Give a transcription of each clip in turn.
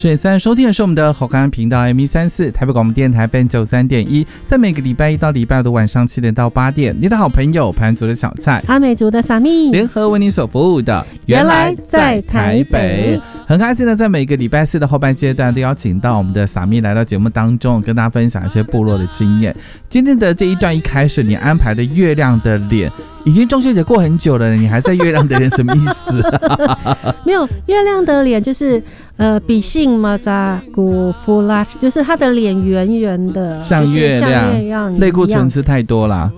现在收听的是我们的好康频道 M134 台北广播电台 FM 93.1，在每个礼拜一到礼拜五的晚上7点到8点，你的好朋友盘族的小菜、 阿美族的萨蜜联合为你所服务的原来在台北。很开心的在每个礼拜四的后半阶段都邀请到我们的萨蜜来到节目当中，跟大家分享一些部落的经验。今天的这一段一开始你安排的月亮的脸，已经中秋节过很久了，你还在月亮的脸什么意思？ 没有，月亮的脸就是比性嘛扎古夫拉，就是他的脸圆圆的， 像月亮，类固醇吃太多啦。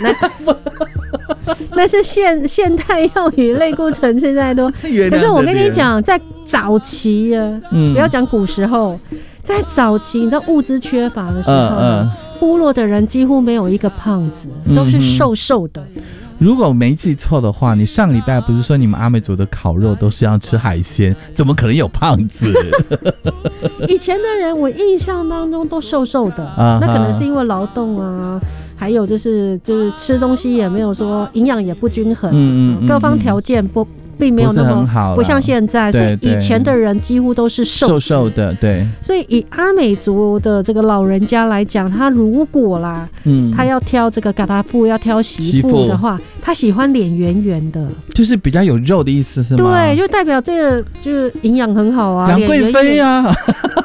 那是现代用语，类固醇吃太多。可是我跟你讲，在早期不要讲古时候，在早期你知道物资缺乏的时候，部落的人几乎没有一个胖子，都是瘦瘦的。 如果没记错的话，你上礼拜不是说你们阿美族的烤肉都是要吃海鲜，怎么可能有胖子？ 以前的人我印象当中都瘦瘦的，那可能是因为劳动啊，还有就是吃东西也没有说营养也不均衡，各方条件并没有那么好，不像现在，所以以前的人几乎都是瘦瘦的，对。所以以阿美族的这个老人家来讲，他如果啦，他要挑这个嘎达布，要挑媳妇的话，他喜欢脸圆圆的， 就是比较有肉的意思是吗？ 对，就代表这个就是营养很好啊， 杨贵妃啊。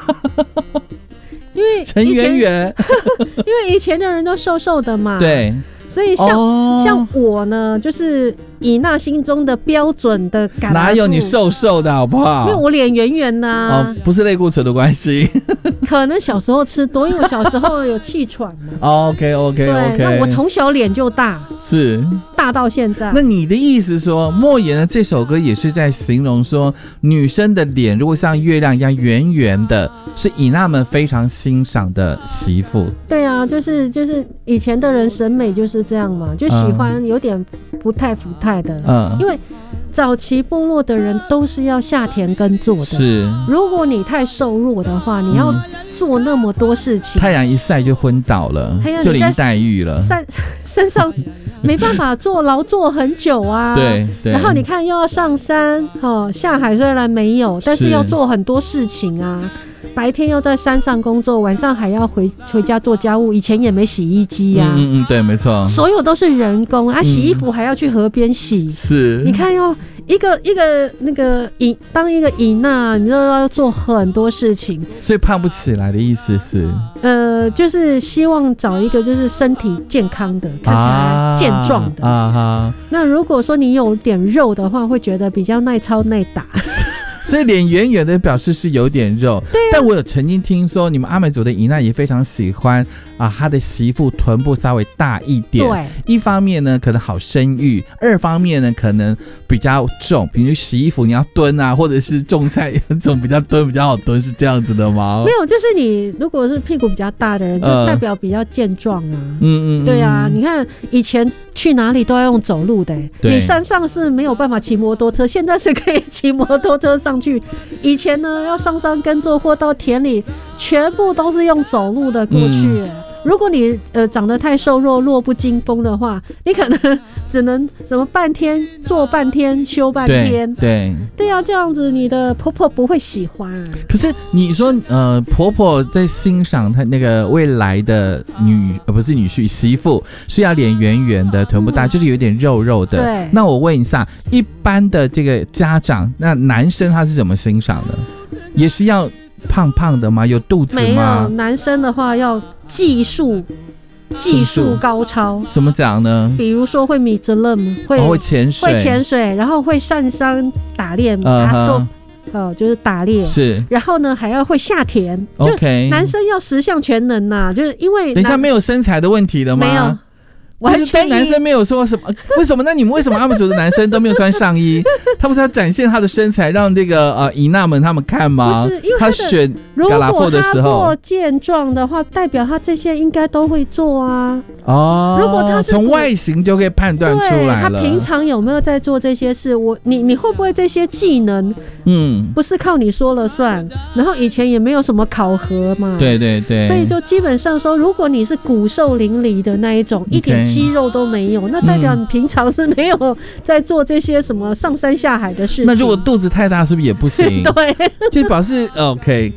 因为陈圆圆， 因为以前的人都瘦瘦的嘛， 对。 所以像我呢，就是以那心中的标准的感， 哪有你瘦瘦的好不好？ 因为我脸圆圆呐， 不是类固醇的关系， 可能小时候吃多，因为我小时候有气喘嘛。 OK， 对，那我从小脸就大， 是大到现在。 那你的意思说，莫言的这首歌也是在形容说，女生的脸如果像月亮一样圆圆的，是以那们非常欣赏的媳妇。 对啊，就是以前的人审美就是这样嘛，就喜欢有点不太的，因为早期部落的人都是要下田耕作的，是。如果你太瘦弱的话，你要做那么多事情， 太阳一晒就昏倒了，就林黛玉了， 身上没办法劳作很久啊。对。然后你看又要上山，下海虽然没有，但是要做很多事情啊。白天要在山上工作，晚上还要回家做家务。以前也没洗衣机啊， 对，没错， 所有都是人工啊。洗衣服还要去河边洗， 是。 你看哟，一个那个当一个姨娜，你知道要做很多事情， 所以胖不起来的意思是， 就是希望找一个就是身体健康的，看起来健壮的那如果说你有点肉的话，会觉得比较耐操耐打。 所以脸圆圆的表示是有点肉，对但我有曾经听说你们阿美族的姨娜也非常喜欢他的媳妇臀部稍微大一点，对，一方面呢可能好生育，二方面呢可能比较重，比如洗衣服你要蹲啊，或者是种菜种比较好蹲，是这样子的吗？ 没有，就是你如果是屁股比较大的人，就代表比较健壮啊。对啊，你看以前去哪里都要用走路的，你山上是没有办法骑摩托车，现在是可以骑摩托车上去。以前呢要上山耕作或到田里，全部都是用走路的过去。如果你长得太瘦弱、弱不禁风的话，你可能只能什么半天做半天休半天。对啊，这样子你的婆婆不会喜欢。 可是你说婆婆在欣赏她那个未来的不是女婿媳妇是要脸圆圆的，臀部大，就是有点肉肉的。对。那我问一下，一般的这个家长，那男生他是怎么欣赏的？也是要胖胖的吗？有肚子吗？ 没有，男生的话要技术高超。 怎么讲呢？ 比如说会米泽勒姆， 会潜水， 然后会上山打猎，就是打猎，是。然后呢，还要会下田。OK， 男生要十项全能呐，就是因为等一下没有身材的问题了吗？ 没有。 就是对男生没有说什么，为什么？那你们为什么阿美族的男生都没有穿上衣？他不是要展现他的身材，让这个姨娜们他们看吗？不是，因为他选嘎拉货的时候，如果他过健壮的话，代表他这些应该都会做啊。如果他是从外形就可以判断出来了。 他平常有没有在做这些事？你会不会这些技能？不是靠你说了算。然后以前也没有什么考核嘛。对。所以就基本上说，如果你是骨瘦伶俐的那一种，一点肌肉都没有，那代表你平常是没有在做这些什么上山下海的事情。 那如果肚子太大是不是也不行？ 对， 就表示 OK。